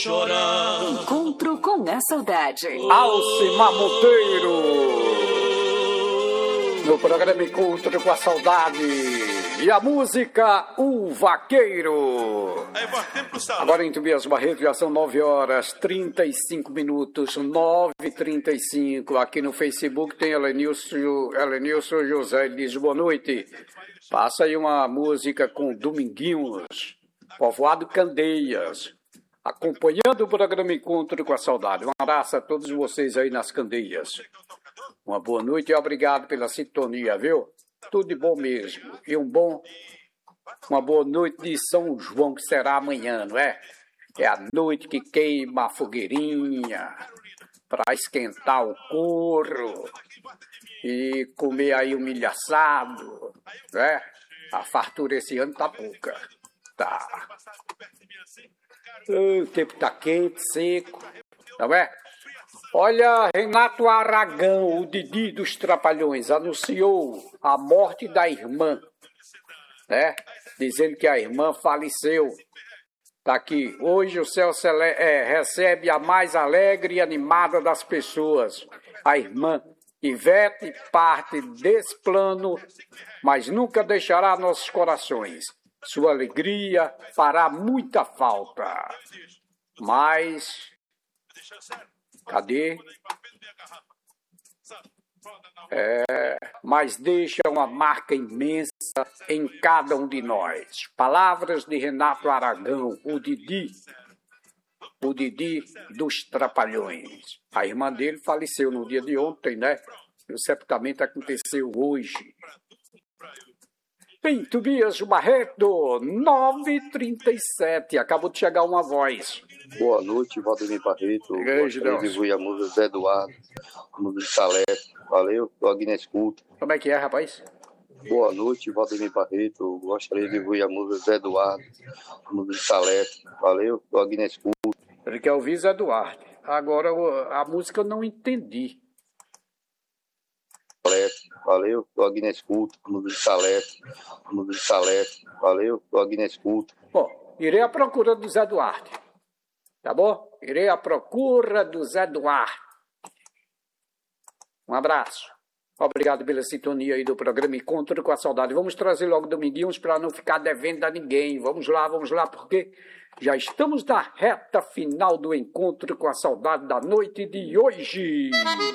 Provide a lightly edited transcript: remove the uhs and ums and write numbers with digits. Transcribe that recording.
chorar. Encontro com a saudade. Alcimar Monteiro. No programa Encontro com a Saudade. E a música O Vaqueiro. Agora em Tobias Barreto já são 9h35. 9h35. Aqui no Facebook tem Helenilson José. Ele diz boa noite. Passa aí uma música com Dominguinhos, Povoado Candeias. Acompanhando o programa Encontro com a Saudade. Um abraço a todos vocês aí nas Candeias. Uma boa noite e obrigado pela sintonia, viu? Tudo de bom mesmo. E uma boa noite de São João, que será amanhã, não é? É a noite que queima a fogueirinha para esquentar o couro e comer aí o milho assado, né? A fartura esse ano tá pouca. Tá. O tempo tá quente, seco, não é? Olha, Renato Aragão, o Didi dos Trapalhões, anunciou a morte da irmã, né? Dizendo que a irmã faleceu. Tá aqui. Hoje o céu recebe a mais alegre e animada das pessoas. A irmã Ivete parte desse plano, mas nunca deixará nossos corações. Sua alegria fará muita falta. Mas... cadê? Mas deixa uma marca imensa em cada um de nós. Palavras de Renato Aragão, o Didi dos Trapalhões. A irmã dele faleceu no dia de ontem, né? E o sepultamento aconteceu hoje. Em Tobias Barreto, 9h37. Acabou de chegar uma voz. Boa noite, Valdemir Barreto. Gostaria de ouvir a música Zé Eduardo, a música de Salete. Valeu, tô aqui na escuta. Como é que é, rapaz? Boa noite, Valdemir Barreto. Gostaria de ouvir a música Zé Eduardo, a música de Salete. Valeu, tô aqui na escuta. Ele quer ouvir Zé Eduardo. Agora, a música eu não entendi. Valeu, tô aqui na escuta, a música de Salete. A música de Salete. Valeu, tô aqui na escuta. Bom, irei à procura do Zé Eduardo. Tá bom? Irei à procura do Zé Duarte. Um abraço. Obrigado pela sintonia aí do programa Encontro com a Saudade. Vamos trazer logo Dominguinhos para não ficar devendo a ninguém. Vamos lá, porque já estamos na reta final do Encontro com a Saudade da noite de hoje.